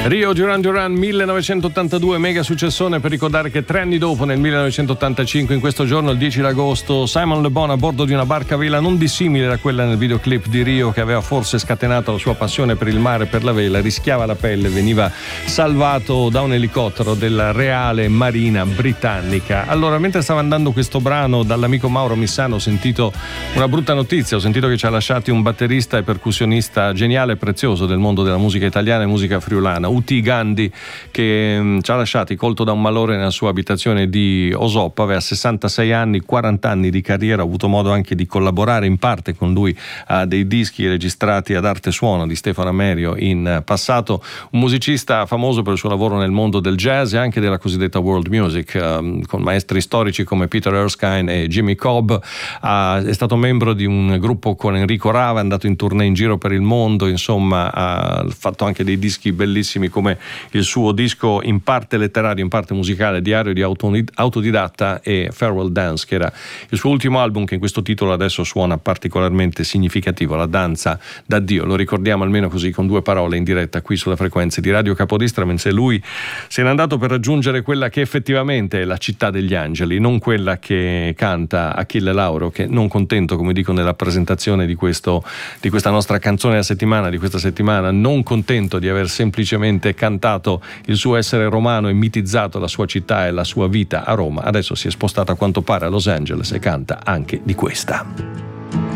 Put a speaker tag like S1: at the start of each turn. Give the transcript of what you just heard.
S1: Rio Duran Duran 1982, mega successone, per ricordare che 3 anni dopo, nel 1985, in questo giorno, il 10 agosto, Simon Le Bon a bordo di una barca a vela non dissimile da quella nel videoclip di Rio, che aveva forse scatenato la sua passione per il mare e per la vela, rischiava la pelle, veniva salvato da un elicottero della Reale Marina Britannica. Allora, mentre stava andando questo brano, dall'amico Mauro Missano ho sentito una brutta notizia, ho sentito che ci ha lasciati un batterista e percussionista geniale e prezioso del mondo della musica italiana e musica friulana, Uti Gandhi, che ci ha lasciati colto da un malore nella sua abitazione di Osoppa. Aveva 66 anni, 40 anni di carriera, ho avuto modo anche di collaborare in parte con lui a dei dischi registrati ad Arte Suono di Stefano Amerio in passato, un musicista famoso per il suo lavoro nel mondo del jazz e anche della cosiddetta world music, con maestri storici come Peter Erskine e Jimmy Cobb. È stato membro di un gruppo con Enrico Rava, è andato in tournée in giro per il mondo, insomma ha fatto anche dei dischi bellissimi come il suo disco in parte letterario, in parte musicale, Diario di autodidatta, e Farewell Dance, che era il suo ultimo album, che in questo titolo adesso suona particolarmente significativo, La danza d'addio. Lo ricordiamo almeno così con due parole in diretta qui sulle frequenze di Radio Capodistria, mentre lui se n'è andato per raggiungere quella che effettivamente è la città degli angeli, non quella che canta Achille Lauro, che non contento, come dico nella presentazione di questa nostra canzone della settimana, di questa settimana, non contento di aver semplicemente cantato il suo essere romano e mitizzato la sua città e la sua vita a Roma, adesso si è spostato a quanto pare a Los Angeles e canta anche di questa.